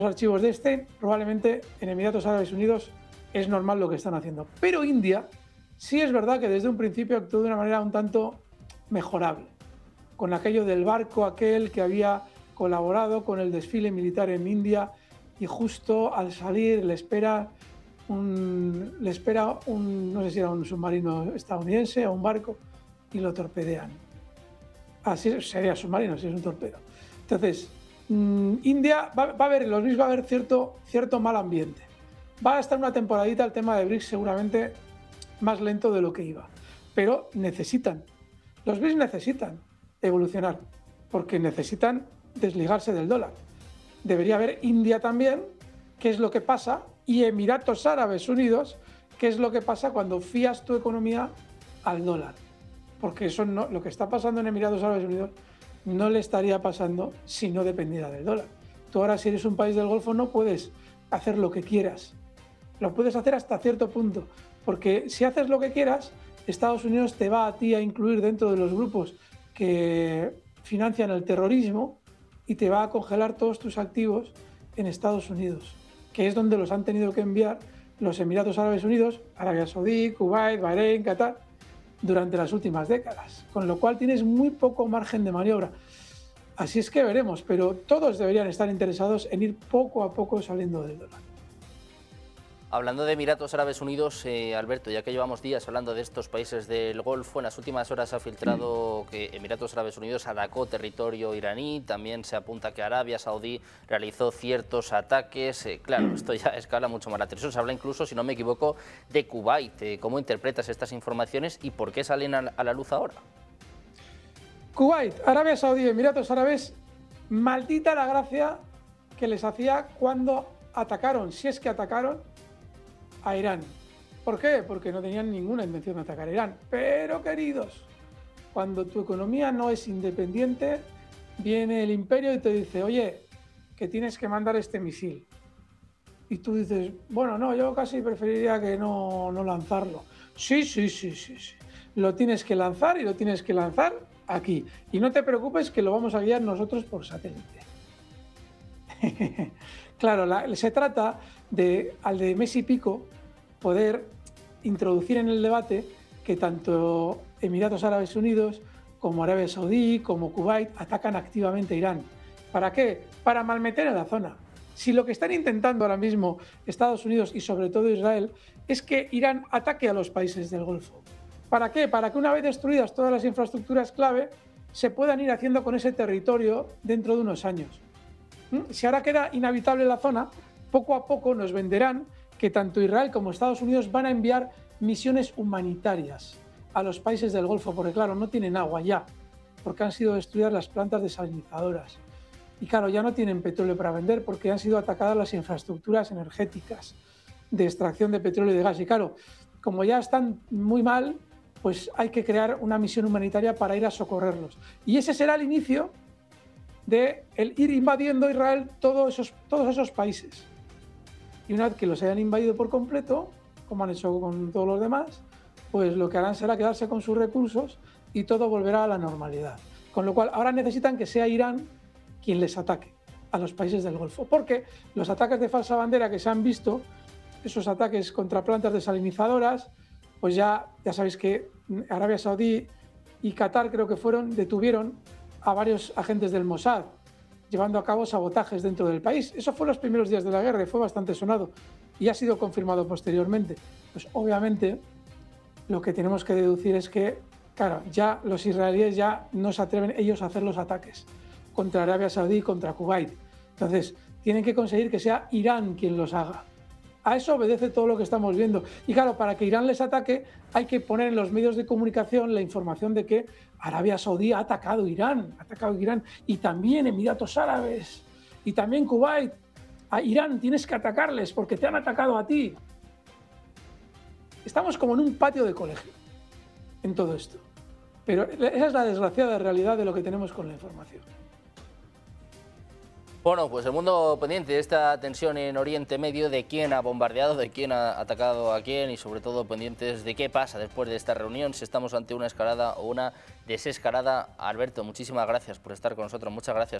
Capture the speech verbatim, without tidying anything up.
archivos de este, probablemente en Emiratos Árabes Unidos es normal lo que están haciendo. Pero India sí es verdad que desde un principio actuó de una manera un tanto mejorable, con aquello del barco aquel que había colaborado con el desfile militar en India y justo al salir le espera un, le espera un, no sé si era un submarino estadounidense o un barco, y lo torpedean. Así sería submarino, si es un torpedo. Entonces, mmm, India va, va a haber, los B R I C S va a haber cierto, cierto mal ambiente. Va a estar una temporadita el tema de B R I C S seguramente más lento de lo que iba. Pero necesitan, los B R I C S necesitan evolucionar, porque necesitan desligarse del dólar. Debería haber India también, qué es lo que pasa, y Emiratos Árabes Unidos, qué es lo que pasa cuando fías tu economía al dólar. Porque eso no, lo que está pasando en Emiratos Árabes Unidos no le estaría pasando si no dependiera del dólar. Tú ahora, si eres un país del Golfo, no puedes hacer lo que quieras. Lo puedes hacer hasta cierto punto, porque si haces lo que quieras, Estados Unidos te va a ti a incluir dentro de los grupos que financian el terrorismo y te va a congelar todos tus activos en Estados Unidos, que es donde los han tenido que enviar los Emiratos Árabes Unidos, Arabia Saudí, Kuwait, Bahrein, Qatar, durante las últimas décadas, con lo cual tienes muy poco margen de maniobra. Así es que veremos, pero todos deberían estar interesados en ir poco a poco saliendo del dólar. Hablando de Emiratos Árabes Unidos, eh, Alberto, ya que llevamos días hablando de estos países del Golfo, en las últimas horas ha filtrado que Emiratos Árabes Unidos atacó territorio iraní, también se apunta que Arabia Saudí realizó ciertos ataques. Eh, claro, esto ya escala mucho más la atención. Se habla incluso, si no me equivoco, de Kuwait. Eh, ¿Cómo interpretas estas informaciones y por qué salen a, a la luz ahora? Kuwait, Arabia Saudí, Emiratos Árabes, maldita la gracia que les hacía cuando atacaron, si es que atacaron, a Irán. ¿Por qué? Porque no tenían ninguna intención de atacar a Irán. Pero, queridos, cuando tu economía no es independiente, viene el imperio y te dice, oye, que tienes que mandar este misil. Y tú dices, bueno, no, yo casi preferiría que no, no lanzarlo. Sí, sí, sí, sí, sí. Lo tienes que lanzar y lo tienes que lanzar aquí. Y no te preocupes que lo vamos a guiar nosotros por satélite. Claro, la, se trata de, al de mes y pico, poder introducir en el debate que tanto Emiratos Árabes Unidos como Arabia Saudí, como Kuwait, atacan activamente a Irán. ¿Para qué? Para malmeter en la zona. Si lo que están intentando ahora mismo Estados Unidos y sobre todo Israel es que Irán ataque a los países del Golfo. ¿Para qué? Para que una vez destruidas todas las infraestructuras clave, se puedan ir haciendo con ese territorio dentro de unos años. Si ahora queda inhabitable la zona, poco a poco nos venderán que tanto Israel como Estados Unidos van a enviar misiones humanitarias a los países del Golfo, porque claro, no tienen agua ya, porque han sido destruidas las plantas desalinizadoras. Y claro, ya no tienen petróleo para vender porque han sido atacadas las infraestructuras energéticas de extracción de petróleo y de gas. Y claro, como ya están muy mal, pues hay que crear una misión humanitaria para ir a socorrerlos. Y ese será el inicio de el ir invadiendo Israel todos esos, todos esos países. Y una vez que los hayan invadido por completo, como han hecho con todos los demás, pues lo que harán será quedarse con sus recursos y todo volverá a la normalidad. Con lo cual, ahora necesitan que sea Irán quien les ataque a los países del Golfo. Porque los ataques de falsa bandera que se han visto, esos ataques contra plantas desalinizadoras, pues ya, ya sabéis que Arabia Saudí y Qatar creo que fueron, detuvieron a varios agentes del Mossad, llevando a cabo sabotajes dentro del país. Eso fue los primeros días de la guerra y fue bastante sonado y ha sido confirmado posteriormente. Pues obviamente lo que tenemos que deducir es que, claro, ya los israelíes ya no se atreven ellos a hacer los ataques contra Arabia Saudí y contra Kuwait. Entonces tienen que conseguir que sea Irán quien los haga. A eso obedece todo lo que estamos viendo. Y claro, para que Irán les ataque hay que poner en los medios de comunicación la información de que Arabia Saudí ha atacado Irán, ha atacado Irán, y también Emiratos Árabes, y también Kuwait. A Irán tienes que atacarles porque te han atacado a ti. Estamos como en un patio de colegio en todo esto. Pero esa es la desgraciada realidad de lo que tenemos con la información. Bueno, pues el mundo pendiente de esta tensión en Oriente Medio, de quién ha bombardeado, de quién ha atacado a quién y sobre todo pendientes de qué pasa después de esta reunión, si estamos ante una escalada o una desescalada. Alberto, muchísimas gracias por estar con nosotros, muchas gracias